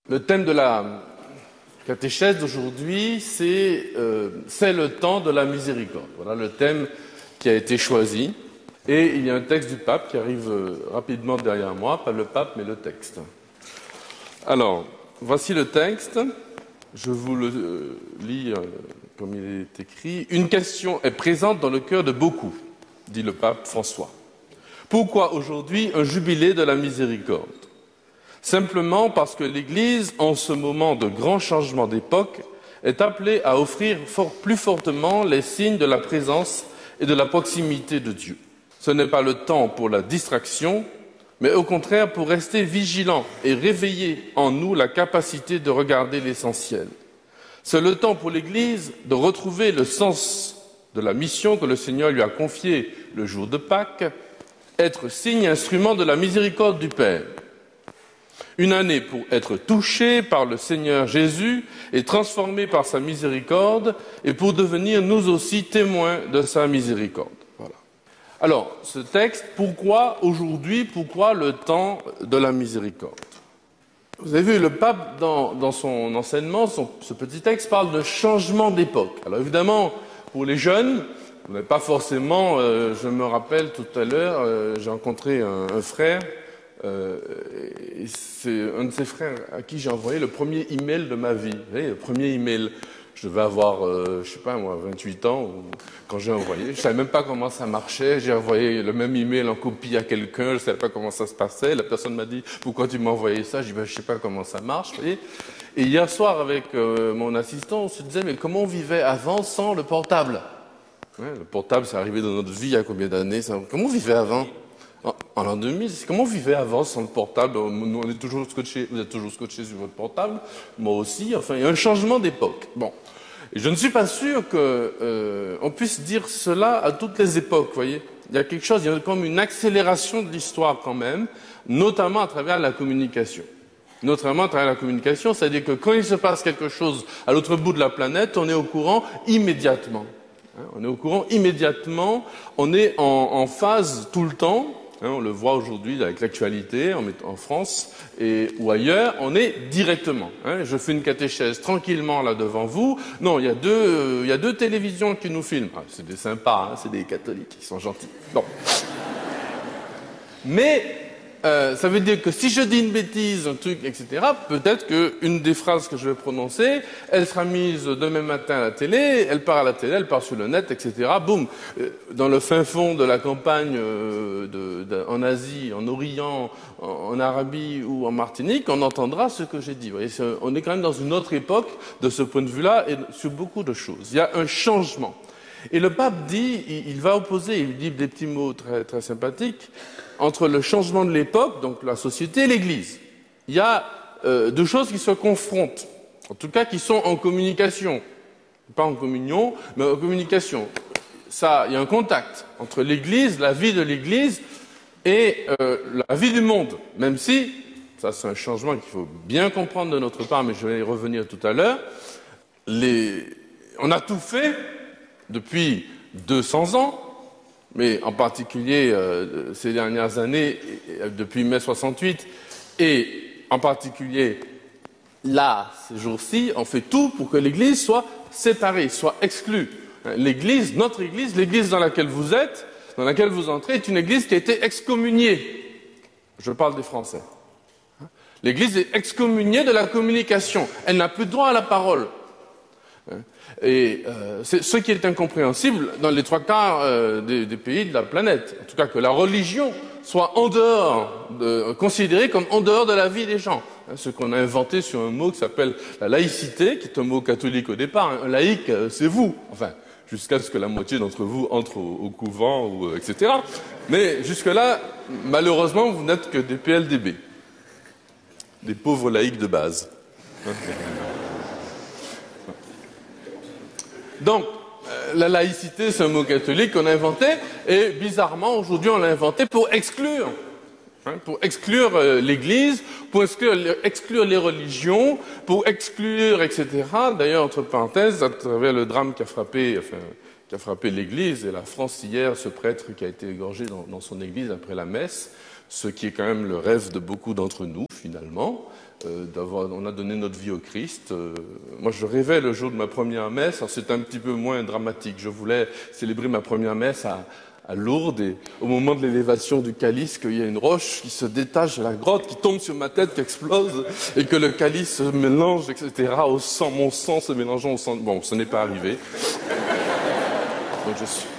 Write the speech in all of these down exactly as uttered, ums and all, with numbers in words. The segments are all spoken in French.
Le thème de la catéchèse d'aujourd'hui, c'est euh, c'est le temps de la miséricorde. Voilà le thème qui a été choisi. Et il y a un texte du pape qui arrive euh, rapidement derrière moi, pas le pape, mais le texte. Alors, voici le texte. Je vous le euh, lis euh, comme il est écrit. « Une question est présente dans le cœur de beaucoup, dit le pape François. Pourquoi aujourd'hui un jubilé de la miséricorde ? Simplement parce que l'Église, en ce moment de grand changement d'époque, est appelée à offrir fort, plus fortement les signes de la présence et de la proximité de Dieu. Ce n'est pas le temps pour la distraction, mais au contraire pour rester vigilant et réveiller en nous la capacité de regarder l'essentiel. C'est le temps pour l'Église de retrouver le sens de la mission que le Seigneur lui a confiée le jour de Pâques, être signe et instrument de la miséricorde du Père. Une année pour être touché par le Seigneur Jésus et transformé par sa miséricorde et pour devenir nous aussi témoins de sa miséricorde. Voilà. Alors, ce texte, pourquoi aujourd'hui, pourquoi le temps de la miséricorde ? Vous avez vu, le pape, dans, dans son enseignement, son, ce petit texte parle de changement d'époque. Alors évidemment, pour les jeunes, mais pas forcément, euh, je me rappelle tout à l'heure, euh, j'ai rencontré un, un frère, euh, et c'est un de ses frères à qui j'ai envoyé le premier email de ma vie. Vous voyez, le premier email, je devais avoir, euh, je sais pas moi, vingt-huit ans, ou, quand j'ai envoyé. Je savais même pas comment ça marchait, j'ai envoyé le même email en copie à quelqu'un, je savais pas comment ça se passait. La personne m'a dit, pourquoi tu m'as envoyé ça? Je dis, ben, je sais pas comment ça marche, vous voyez. Et hier soir, avec euh, mon assistant, on se disait, mais comment on vivait avant sans le portable? Ouais, le portable, c'est arrivé dans notre vie il y a combien d'années? Ça... Comment on vivait avant? En, en l'an deux mille, comment on vivait avant sans le portable? Nous, on est toujours scotché, vous êtes toujours scotché sur votre portable, moi aussi. Enfin, il y a un changement d'époque. Bon, et je ne suis pas sûr qu'on euh, puisse dire cela à toutes les époques. Vous voyez, il y a quelque chose, il y a comme une accélération de l'histoire quand même, notamment à travers la communication. Notamment à travers la communication, c'est-à-dire que quand il se passe quelque chose à l'autre bout de la planète, on est au courant immédiatement. On est au courant immédiatement, on est en, en phase tout le temps, hein, on le voit aujourd'hui avec l'actualité en, en France et, ou ailleurs, on est directement. Hein, je fais une catéchèse tranquillement là devant vous, non, il y a deux, euh, il y a deux télévisions qui nous filment, ah, c'est des sympas, hein, c'est des catholiques, ils sont gentils. Bon. Mais euh, ça veut dire que si je dis une bêtise, un truc, et cetera, peut-être qu'une des phrases que je vais prononcer, elle sera mise demain matin à la télé, elle part à la télé, elle part sur le net, et cetera. Boum. Dans le fin fond de la campagne euh, de, de, en Asie, en Orient, en, en Arabie ou en Martinique, on entendra ce que j'ai dit. Vous voyez, c'est, on est quand même dans une autre époque de ce point de vue-là et sur beaucoup de choses. Il y a un changement. Et le pape dit, il, il va opposer, il dit des petits mots très, très sympathiques, entre le changement de l'époque, donc la société et l'Église. Il y a euh, deux choses qui se confrontent, en tout cas qui sont en communication. Pas en communion, mais en communication. Ça, il y a un contact entre l'Église, la vie de l'Église, et euh, la vie du monde. Même si, ça c'est un changement qu'il faut bien comprendre de notre part, mais je vais y revenir tout à l'heure, les... on a tout fait depuis deux cents ans, mais en particulier euh, ces dernières années, depuis mai soixante-huit, et en particulier là, ces jours-ci, on fait tout pour que l'Église soit séparée, soit exclue. L'Église, notre Église, l'Église dans laquelle vous êtes, dans laquelle vous entrez, est une Église qui a été excommuniée. Je parle des Français. L'Église est excommuniée de la communication. Elle n'a plus droit à la parole. Et euh, c'est ce qui est incompréhensible dans les trois quarts euh, des, des pays de la planète. En tout cas, que la religion soit en dehors, de, considérée comme en dehors de la vie des gens. Hein, ce qu'on a inventé sur un mot qui s'appelle la laïcité, qui est un mot catholique au départ. Hein. Un laïc, euh, c'est vous. Enfin, jusqu'à ce que la moitié d'entre vous entre au, au couvent, ou, euh, et cetera. Mais jusque-là, malheureusement, vous n'êtes que des P L D B. Des pauvres laïcs de base. Donc, euh, la laïcité, c'est un mot catholique qu'on a inventé, et bizarrement, aujourd'hui, on l'a inventé pour exclure, hein, pour exclure euh, l'Église, pour exclure, exclure les religions, pour exclure, et cetera. D'ailleurs, entre parenthèses, à travers le drame qui a frappé, enfin, qui a frappé l'Église et la France hier, ce prêtre qui a été égorgé dans, dans son église après la messe, ce qui est quand même le rêve de beaucoup d'entre nous, finalement. Euh, d'avoir, on a donné notre vie au Christ. Euh, moi, je rêvais le jour de ma première messe, alors c'est un petit peu moins dramatique. Je voulais célébrer ma première messe à, à Lourdes, et au moment de l'élévation du calice, qu'il y a une roche qui se détache de la grotte, qui tombe sur ma tête, qui explose, et que le calice se mélange, et cetera, au sang, mon sang se mélangeant au sang. Bon, ce n'est pas arrivé. Donc je suis...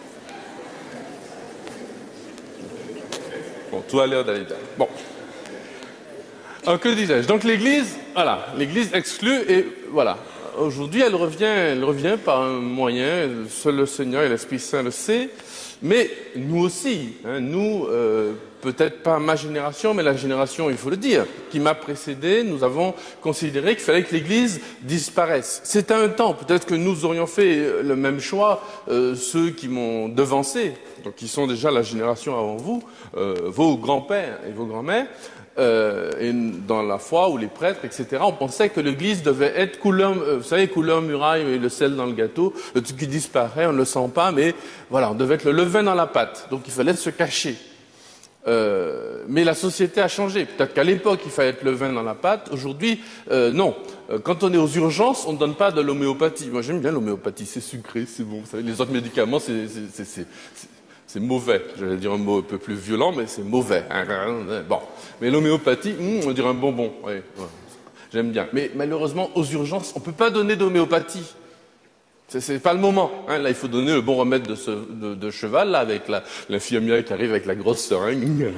Bon, tout a l'air d'aller bien. Bon. Alors, que disais-je? Donc l'Église, voilà, l'Église exclue, et voilà. Aujourd'hui, elle revient, elle revient par un moyen, seul le Seigneur et l'Esprit Saint le sait, mais nous aussi, hein, nous, euh, peut-être pas ma génération, mais la génération, il faut le dire, qui m'a précédé, nous avons considéré qu'il fallait que l'Église disparaisse. C'était un temps, peut-être que nous aurions fait le même choix, euh, ceux qui m'ont devancé, donc qui sont déjà la génération avant vous, euh, vos grands-pères et vos grands-mères, Euh, et dans la foi ou les prêtres, et cetera, on pensait que l'Église devait être couleur, euh, vous savez, couleur muraille et le sel dans le gâteau, le truc qui disparaît, on ne le sent pas, mais voilà, on devait être le levain dans la pâte, donc il fallait se cacher. Euh, mais la société a changé. Peut-être qu'à l'époque, il fallait être le vin dans la pâte. Aujourd'hui, euh, non. Euh, quand on est aux urgences, on ne donne pas de l'homéopathie. Moi, j'aime bien l'homéopathie, c'est sucré, c'est bon. Vous savez, les autres médicaments, c'est... c'est, c'est, c'est, c'est C'est mauvais, j'allais dire un mot un peu plus violent, mais c'est mauvais. Bon, mais l'homéopathie, hmm, on dirait un bonbon. Oui, ouais. J'aime bien. Mais malheureusement, aux urgences, on ne peut pas donner d'homéopathie. C'est, c'est pas le moment. Hein. Là, il faut donner le bon remède de, ce, de, de cheval, là, avec la, l'infirmière qui arrive avec la grosse seringue.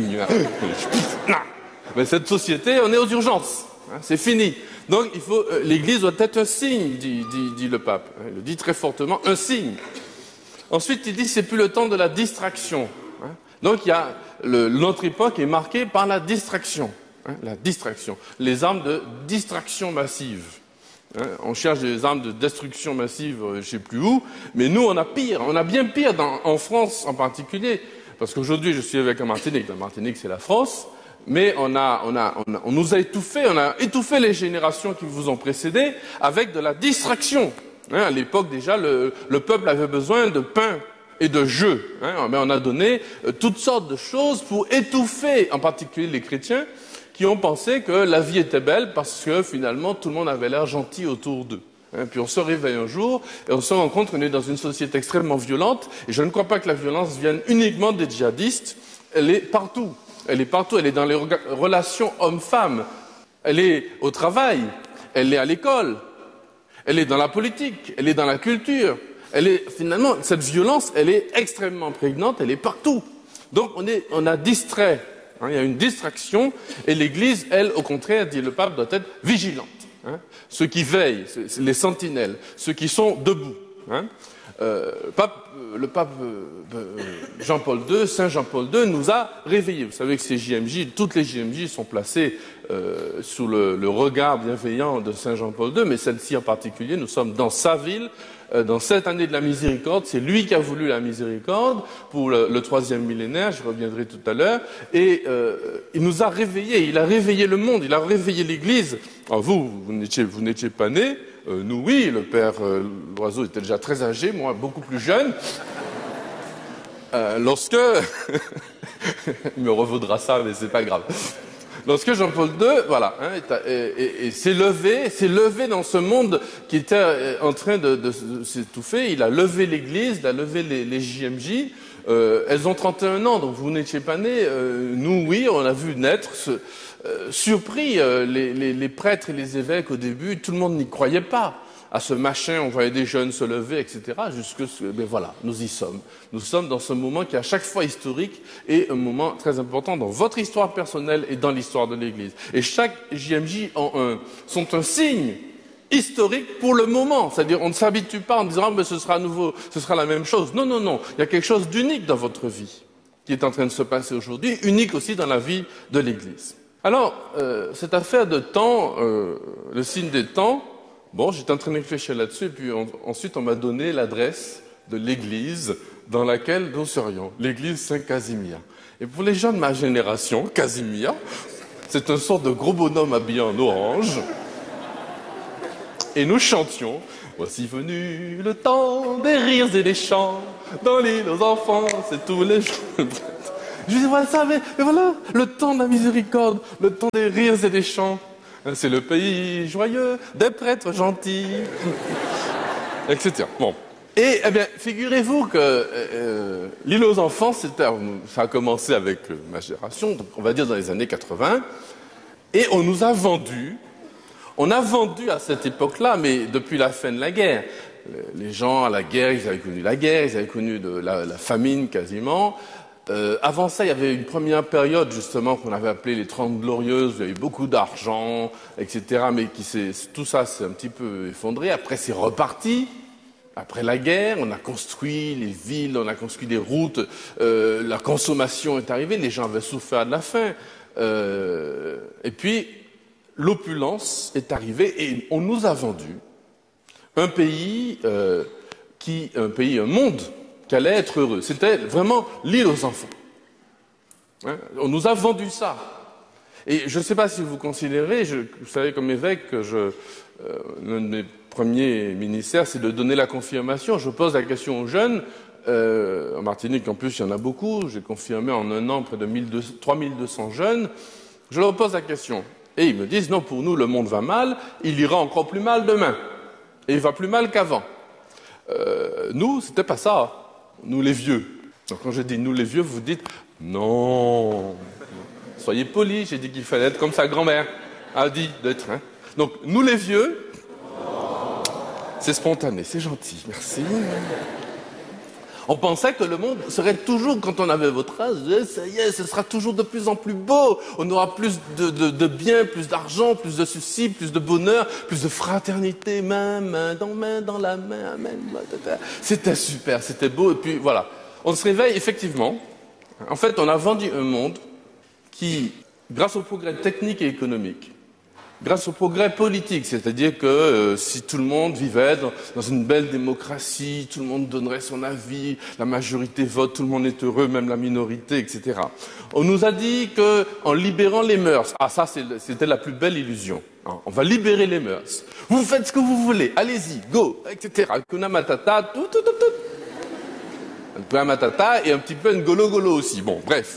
Mais cette société, on est aux urgences. Hein, c'est fini. Donc, il faut, euh, l'Église doit être un signe, dit, dit, dit le pape. Hein, il le dit très fortement, un signe. Ensuite, il dit c'est plus le temps de la distraction. Hein. Donc, il y a le, notre époque est marquée par la distraction. Hein, la distraction. Les armes de distraction massive. Hein, on cherche des armes de destruction massive, euh, je ne sais plus où, mais nous, on a pire. On a bien pire dans, en France en particulier. Parce qu'aujourd'hui, je suis avec la Martinique. La Martinique, c'est la France. Mais on, a, on, a, on, a, on nous a étouffés, on a étouffé les générations qui vous ont précédés avec de la distraction. Hein, à l'époque, déjà, le, le peuple avait besoin de pain et de jeux. Hein, mais on a donné euh, toutes sortes de choses pour étouffer, en particulier les chrétiens, qui ont pensé que la vie était belle parce que, finalement, tout le monde avait l'air gentil autour d'eux. Hein, puis on se réveille un jour et on se rend compte qu'on est dans une société extrêmement violente. Et je ne crois pas que la violence vienne uniquement des djihadistes. Elle est partout. Elle est partout. Elle est dans les relations hommes-femmes. Elle est au travail. Elle est à l'école. Elle est dans la politique, elle est dans la culture, elle est, finalement, cette violence, elle est extrêmement prégnante, elle est partout. Donc, on, est, on a distrait, hein, il y a une distraction, et l'Église, elle, au contraire, dit le pape, doit être vigilante. Hein, ceux qui veillent, c'est les sentinelles, ceux qui sont debout. Hein. Euh, le pape, le pape euh, Jean-Paul deux, Saint Jean-Paul deux, nous a réveillés. Vous savez que ces J M J, toutes les J M J sont placées euh, sous le, le regard bienveillant de Saint Jean-Paul deux, mais celle-ci en particulier, nous sommes dans sa ville, euh, dans cette année de la miséricorde. C'est lui qui a voulu la miséricorde pour le, le troisième millénaire, je reviendrai tout à l'heure, et euh, il nous a réveillés, il a réveillé le monde, il a réveillé l'Église. Alors vous, vous n'étiez, vous n'étiez pas nés. Euh, nous, oui, le père euh, Loiseau était déjà très âgé, moi, beaucoup plus jeune. Euh, lorsque... il me revaudra ça, mais c'est pas grave. Lorsque Jean-Paul deux, voilà, hein, et, et, et s'est levé, s'est levé dans ce monde qui était en train de, de, de s'étouffer, il a levé l'Église, il a levé les, les J M J. Euh, elles ont trente et un ans, donc vous n'étiez pas nés. Euh, nous, oui, on a vu naître ce... Euh, surpris, euh, les, les, les prêtres et les évêques au début, tout le monde n'y croyait pas à ce machin, on voyait des jeunes se lever, et cetera. Jusque, ben voilà, nous y sommes. Nous sommes dans ce moment qui est à chaque fois historique et un moment très important dans votre histoire personnelle et dans l'histoire de l'Église. Et chaque J M J en un, sont un signe historique pour le moment. C'est-à-dire, on ne s'habitue pas en disant, ah, mais ce sera à nouveau, ce sera la même chose. Non, non, non. Il y a quelque chose d'unique dans votre vie qui est en train de se passer aujourd'hui, unique aussi dans la vie de l'Église. Alors, euh, cette affaire de temps, euh, le signe des temps, bon, j'étais en train de réfléchir là-dessus, et puis on, ensuite on m'a donné l'adresse de l'église dans laquelle nous serions, l'église Saint-Casimir. Et pour les gens de ma génération, Casimir, c'est un sort de gros bonhomme habillé en orange, et nous chantions « Voici venu le temps des rires et des chants, dans l'île aux enfants, c'est tous les jours... » Je dis, voilà ça, mais, mais voilà, le temps de la miséricorde, le temps des rires et des chants. C'est le pays joyeux, des prêtres gentils, et cetera. Bon. Et, eh bien, figurez-vous que euh, l'île aux enfants, c'était, ça a commencé avec euh, ma génération, donc on va dire dans les années quatre-vingts, et on nous a vendu, on a vendu à cette époque-là, mais depuis la fin de la guerre. Les gens à la guerre, ils avaient connu la guerre, ils avaient connu de la, la famine quasiment. Euh, avant ça, il y avait une première période justement qu'on avait appelée les Trente Glorieuses, il y a eu beaucoup d'argent, et cetera, mais qui s'est, tout ça s'est un petit peu effondré. Après, c'est reparti. Après la guerre, on a construit les villes, on a construit les routes, euh, la consommation est arrivée, les gens avaient souffert de la faim. Euh, et puis, l'opulence est arrivée et on nous a vendu un pays, euh, qui, un pays, un monde qui allait être heureux. C'était vraiment l'île aux enfants. Hein? On nous a vendu ça. Et je ne sais pas si vous considérez, je, vous savez comme évêque, que je, euh, l'un de mes premiers ministères, c'est de donner la confirmation. Je pose la question aux jeunes. Euh, en Martinique, en plus, il y en a beaucoup. J'ai confirmé en un an près de trois mille deux cents jeunes. Je leur pose la question. Et ils me disent, non, pour nous, le monde va mal. Il ira encore plus mal demain. Et il va plus mal qu'avant. Euh, nous, c'était pas ça. Nous, les vieux. Donc, quand je dis nous, les vieux, vous dites, non. Soyez polis. J'ai dit qu'il fallait être comme sa grand-mère a dit d'être. Hein. Donc, nous, les vieux, c'est spontané, c'est gentil, merci. On pensait que le monde serait toujours, quand on avait votre âge, ça y est, ce sera toujours de plus en plus beau. On aura plus de, de, de biens, plus d'argent, plus de soucis, plus de bonheur, plus de fraternité, main, main dans main, dans la main, amen. C'était super, c'était beau. Et puis voilà, on se réveille effectivement. En fait, on a vendu un monde qui, grâce au progrès technique et économique, grâce au progrès politique, c'est-à-dire que euh, si tout le monde vivait dans, dans une belle démocratie, tout le monde donnerait son avis, la majorité vote, tout le monde est heureux, même la minorité, et cetera. On nous a dit que en libérant les mœurs, ah ça c'était la plus belle illusion, hein, on va libérer les mœurs. Vous faites ce que vous voulez, allez-y, go, et cetera. Kuna matata, tout, tout, tout, tout. Un peu un matata et un petit peu un golo golo aussi. Bon, bref.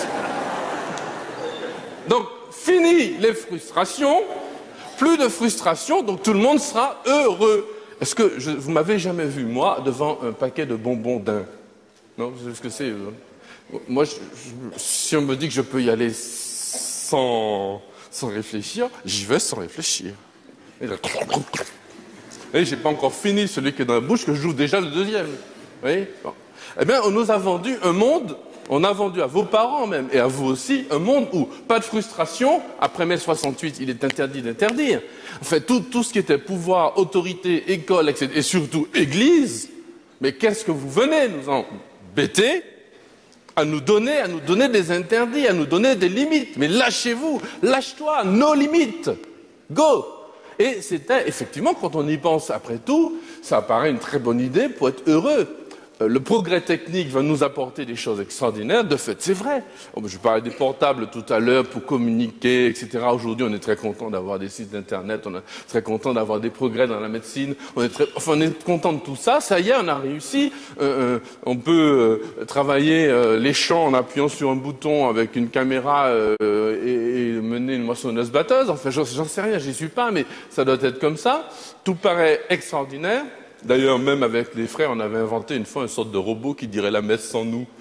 Donc, fini les frustrations, plus de frustrations, donc tout le monde sera heureux. Est-ce que je, vous m'avez jamais vu, moi, devant un paquet de bonbons d'un? Non, vous savez ce que c'est? euh Moi, je, je, si on me dit que je peux y aller sans, sans réfléchir, j'y vais sans réfléchir. Et là, et j'ai pas encore fini celui qui est dans la bouche, que je joue déjà le deuxième. Vous voyez? Bon. Eh bien, on nous a vendu un monde. On a vendu à vos parents même, et à vous aussi, un monde où pas de frustration. Après mai soixante-huit, il est interdit d'interdire. En fait, tout, tout ce qui était pouvoir, autorité, école, et cetera, et surtout église, mais qu'est-ce que vous venez nous embêter à nous donner, à nous donner des interdits, à nous donner des limites. Mais lâchez-vous, lâche-toi, nos limites. Go! Et c'était, effectivement, quand on y pense après tout, ça apparaît une très bonne idée pour être heureux. Le progrès technique va nous apporter des choses extraordinaires. De fait, c'est vrai. Je parlais des portables tout à l'heure pour communiquer, et cetera. Aujourd'hui, on est très content d'avoir des sites d'internet, on est très content d'avoir des progrès dans la médecine. On est très, enfin, on est content de tout ça. Ça y est, on a réussi. Euh, euh, on peut euh, travailler euh, les champs en appuyant sur un bouton avec une caméra euh, et, et mener une moissonneuse-batteuse. Enfin, j'en sais rien, j'y suis pas, mais ça doit être comme ça. Tout paraît extraordinaire. D'ailleurs, même avec les frères, on avait inventé une fois une sorte de robot qui dirait la messe sans nous.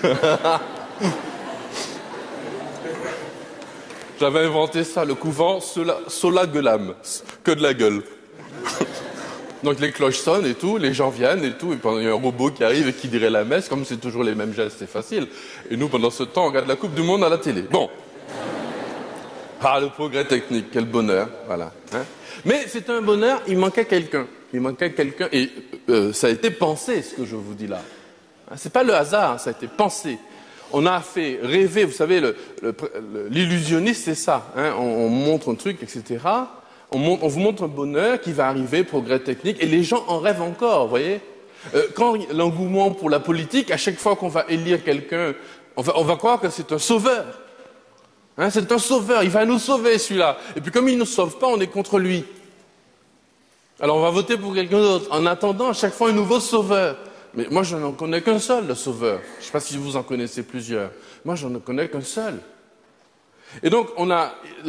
J'avais inventé ça, le couvent sola, sola gueulam, que de la gueule. Donc les cloches sonnent et tout, les gens viennent et tout, et puis il y a un robot qui arrive et qui dirait la messe, comme c'est toujours les mêmes gestes, c'est facile. Et nous, pendant ce temps, on regarde la Coupe du Monde à la télé. Bon. Ah, le progrès technique, quel bonheur, voilà. Hein. Mais c'est un bonheur, il manquait quelqu'un. Il manquait quelqu'un, et euh, ça a été pensé, ce que je vous dis là. Hein, c'est pas le hasard, ça a été pensé. On a fait rêver, vous savez, le, le, le, l'illusionniste, c'est ça. Hein, on, on montre un truc, et cetera. On, montre, on vous montre un bonheur qui va arriver, progrès technique, et les gens en rêvent encore, vous voyez. Euh, quand l'engouement pour la politique, à chaque fois qu'on va élire quelqu'un, on va, on va croire que c'est un sauveur. Hein, c'est un sauveur, il va nous sauver celui-là. Et puis comme il ne nous sauve pas, on est contre lui. Alors on va voter pour quelqu'un d'autre, en attendant à chaque fois un nouveau sauveur. Mais moi, je n'en connais qu'un seul, le Sauveur. Je ne sais pas si vous en connaissez plusieurs. Moi, je n'en connais qu'un seul. Et donc, on a